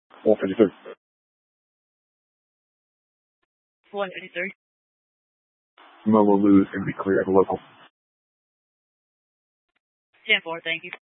153. 153. Molo Lou is going to be clear at the local. 10-4, thank you.